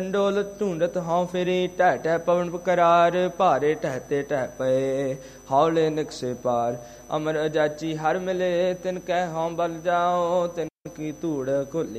ਡੋਲ ਢੂੰਡਤ ਹਉ ਫਿਰੀ ਟਹਿ ਟਹਿ ਪਵਨ ਕਰਾਰ ਭਾਰੇ ਟਹਿਤੇ ਟਹਿ ਪਏ ਹੌਲੇ ਨਿਕਸੇ ਪਾਰ ਅਮਰ ਅਜਾਚੀ ਹਰ ਮਿਲੇ ਤਿਨ ਕਹਿ ਹਉ ਬਲ ਜਾਓ ਤਿਨ ਕੀ ਧੂੜ ਘੁਲੀ